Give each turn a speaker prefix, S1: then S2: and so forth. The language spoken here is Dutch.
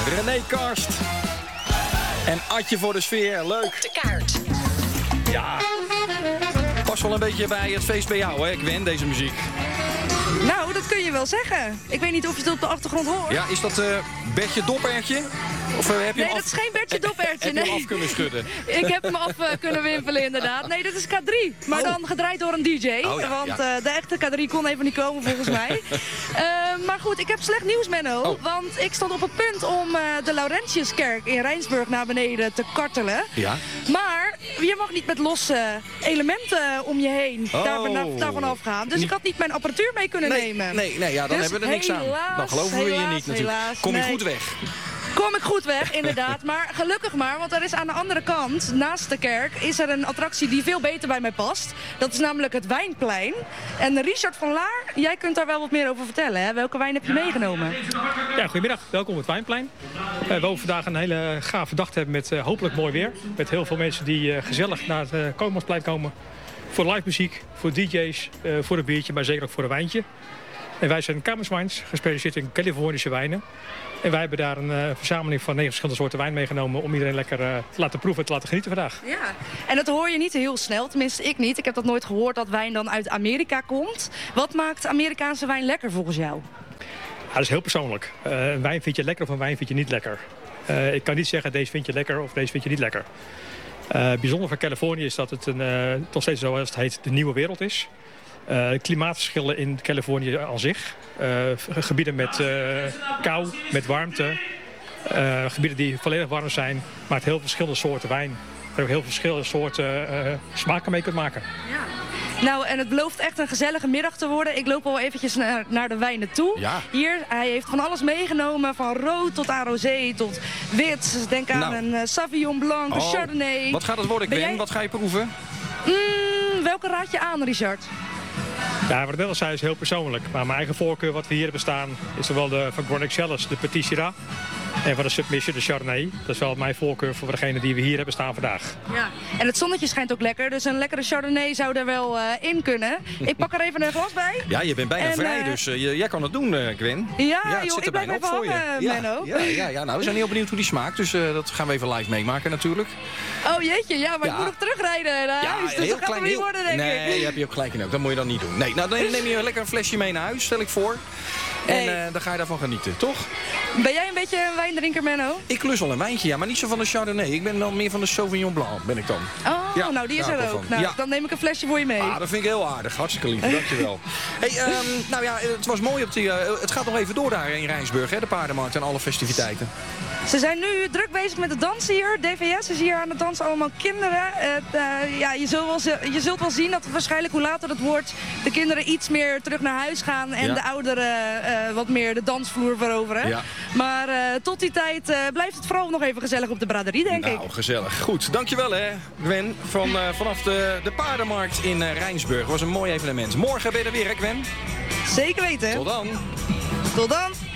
S1: René Karst. En Adje voor de sfeer. Leuk.
S2: Op de kaart.
S1: Ja. Past wel een beetje bij het feest bij jou, hè, Gwen, deze muziek.
S3: Nou, dat kun je wel zeggen. Ik weet niet of je het op de achtergrond hoort.
S1: Ja, is dat Bertje Dopertje? Of heb je
S3: Nee, dat is geen Bertje Dopertje.
S1: Heb je hem af kunnen schudden?
S3: Ik heb hem af kunnen wimpelen, inderdaad. Nee, dit is K3. Maar dan gedraaid door een DJ.
S1: Oh, ja,
S3: want
S1: ja.
S3: De echte K3 kon even niet komen, volgens mij. Maar goed, ik heb slecht nieuws, Menno.
S1: Oh.
S3: Want ik stond op het punt om de Laurentiuskerk in Rijnsburg naar beneden te kartelen.
S1: Ja.
S3: Maar je mag niet met losse elementen om je heen daarvan afgaan. Dus ik had niet mijn apparatuur mee kunnen nemen.
S1: Nee, ja, dan
S3: Dus
S1: hebben we er niks aan. Dan geloven we je niet natuurlijk.
S3: Helaas,
S1: Kom je
S3: nee.
S1: goed weg?
S3: Kom ik goed weg, inderdaad. Maar gelukkig maar, want er is aan de andere kant, naast de kerk, is er een attractie die veel beter bij mij past. Dat is namelijk het Wijnplein. En Richard van Laar, jij kunt daar wel wat meer over vertellen, hè? Welke wijn heb je meegenomen?
S4: Ja, goedemiddag. Welkom op het Wijnplein. We hopen vandaag een hele gave dag te hebben met hopelijk mooi weer. Met heel veel mensen die gezellig naar het Koopmansplein komen. Voor live muziek, voor DJ's, voor een biertje, maar zeker ook voor een wijntje. En wij zijn Kamers Wines, gespecialiseerd in Californische wijnen. En wij hebben daar een verzameling van 9 verschillende soorten wijn meegenomen om iedereen lekker te laten proeven en te laten genieten vandaag.
S3: Ja, en dat hoor je niet heel snel, tenminste ik niet. Ik heb dat nooit gehoord dat wijn dan uit Amerika komt. Wat maakt Amerikaanse wijn lekker volgens jou?
S4: Ja, dat is heel persoonlijk. Een wijn vind je lekker of een wijn vind je niet lekker. Ik kan niet zeggen deze vind je lekker of deze vind je niet lekker. Bijzonder van Californië is dat het nog steeds zoals het heet de nieuwe wereld is. Klimaatverschillen in Californië aan zich. Gebieden met kou, met warmte. Gebieden die volledig warm zijn. Maakt heel verschillende soorten wijn. Waar ook heel verschillende soorten smaken mee kunt maken.
S3: Ja. Nou, en het belooft echt een gezellige middag te worden. Ik loop al eventjes naar de wijnen toe.
S1: Ja.
S3: Hier, hij heeft van alles meegenomen. Van rood tot aan rosé tot wit. Denk aan een Sauvignon Blanc, een Chardonnay.
S1: Wat gaat het worden, Gwen?
S3: Ben jij-
S1: Wat ga je proeven?
S3: Welke raad je aan, Richard?
S4: Ja, wat ik net al zei is heel persoonlijk. Maar mijn eigen voorkeur wat we hier hebben staan is zowel de van Groningen Cellars, de Petit Syrah. En van de Submission, de Chardonnay. Dat is wel mijn voorkeur voor degene die we hier hebben staan vandaag.
S3: Ja. En het zonnetje schijnt ook lekker. Dus een lekkere Chardonnay zou er wel in kunnen. Ik pak er even een glas bij.
S1: Ja, je bent bijna
S3: En,
S1: vrij, dus jij kan het doen, Gwen.
S3: Ja,
S1: het
S3: joh,
S1: zit er
S3: ik blijf
S1: bijna op
S3: even
S1: voor je.
S3: hangen, Menno.
S1: Ja, nou, we zijn heel benieuwd hoe die smaakt. Dus dat gaan we even live meemaken natuurlijk.
S3: Oh jeetje, ja, maar ik moet nog terugrijden naar huis. Dus dat gaat hem niet worden, denk ik.
S1: Nee, je hebt je ook gelijk in ook. Dat moet je dan niet doen. Nee, nou, dan neem je lekker een flesje mee naar huis, stel ik voor. En dan ga je daarvan genieten, toch?
S3: Ben jij een beetje een wijndrinker, Menno?
S1: Ik lust wel een wijntje, ja, maar niet zo van de Chardonnay. Ik ben dan meer van de Sauvignon Blanc, ben ik dan.
S3: Oh,
S1: Ja,
S3: nou die is
S1: daar
S3: er
S1: hou ik
S3: ook.
S1: wel
S3: Nou,
S1: van. Ja.
S3: dan neem ik een flesje voor je mee.
S1: Ah, dat vind ik heel aardig. Hartstikke lief. Dankjewel. Hey, nou ja, het was mooi op die... het gaat nog even door daar in Rijnsburg, hè, de paardenmarkt en alle festiviteiten.
S3: Ze zijn nu druk bezig met het dansen hier. DVS is hier aan het dansen, allemaal kinderen. Ja, je zult wel zien dat waarschijnlijk hoe later het wordt... de kinderen iets meer terug naar huis gaan... en de ouderen wat meer de dansvloer veroveren.
S1: Ja.
S3: Maar tot die tijd blijft het vooral nog even gezellig op de braderie, denk ik.
S1: Nou, gezellig. Goed, dankjewel hè, Gwen. Vanaf de paardenmarkt in Rijnsburg. Dat was een mooi evenement. Morgen ben je er weer, hè, Gwen?
S3: Zeker weten.
S1: Tot dan.
S3: Tot dan.